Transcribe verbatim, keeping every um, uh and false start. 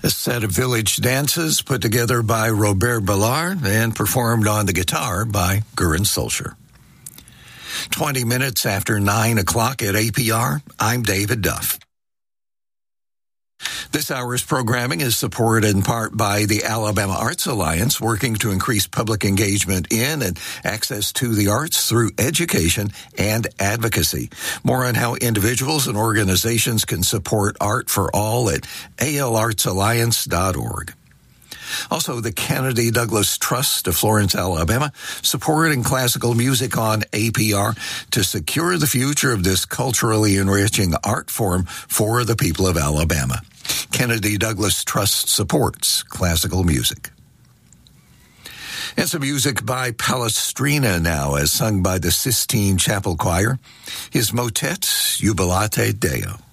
A set of village dances put together by Robert Ballard and performed on the guitar by Gurin Solskjaer. twenty minutes after nine o'clock at A P R, I'm David Duff. This hour's programming is supported in part by the Alabama Arts Alliance, working to increase public engagement in and access to the arts through education and advocacy. More on how individuals and organizations can support art for all at a l arts alliance dot org. Also, the Kennedy Douglas Trust of Florence, Alabama, supporting classical music on A P R to secure the future of this culturally enriching art form for the people of Alabama. Kennedy Douglas Trust supports classical music. And some music by Palestrina now, as sung by the Sistine Chapel Choir. His motet, Jubilate Deo.